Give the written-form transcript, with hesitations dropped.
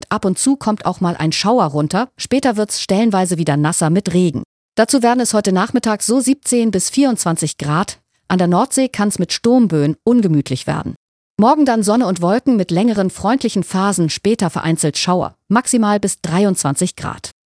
und ab und zu kommt auch mal ein Schauer runter. Später wird's stellenweise wieder nasser mit Regen. Dazu werden es heute Nachmittag so 17 bis 24 Grad. An der Nordsee kann's mit Sturmböen ungemütlich werden. Morgen dann Sonne und Wolken mit längeren freundlichen Phasen, später vereinzelt Schauer. Maximal bis 23 Grad.